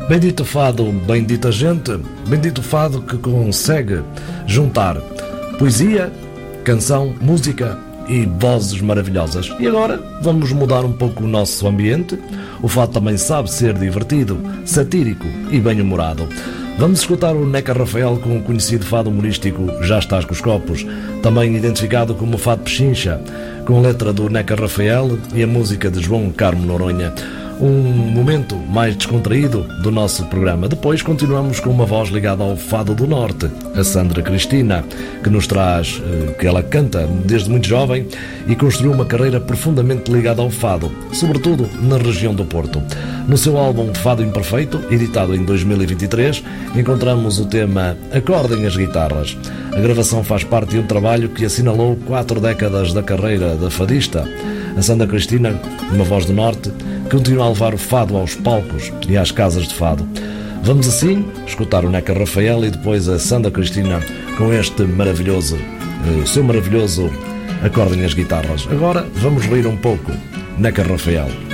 Bendito fado, bendita gente, bendito fado que consegue juntar poesia, canção, música e vozes maravilhosas. E agora vamos mudar um pouco o nosso ambiente. O fado também sabe ser divertido, satírico e bem-humorado. Vamos escutar o Neca Rafael com o conhecido fado humorístico Já Estás com os Copos, também identificado como Fado Pechincha, com a letra do Neca Rafael e a música de João Carmo Noronha. Um momento mais descontraído do nosso programa. Depois continuamos com uma voz ligada ao Fado do Norte, a Sandra Cristina, que nos traz que ela canta desde muito jovem e construiu uma carreira profundamente ligada ao fado, sobretudo na região do Porto. No seu álbum Fado Imperfeito, editado em 2023, encontramos o tema Acordem as Guitarras. A gravação faz parte de um trabalho que assinalou 4 décadas da carreira da fadista. A Sandra Cristina, uma voz do Norte, continua a levar o fado aos palcos e às casas de fado. Vamos assim escutar o Neca Rafael e depois a Sandra Cristina com este maravilhoso, o seu maravilhoso Acordem as Guitarras. Agora vamos rir um pouco. Neca Rafael.